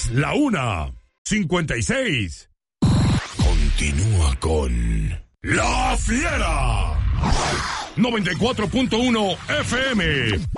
Es la 1:56. Continúa con La Fiera. 94.1 FM.